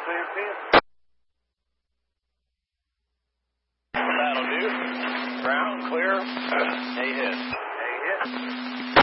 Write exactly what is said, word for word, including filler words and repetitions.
clear pin. That'll do. Ground clear. A hit. A hit.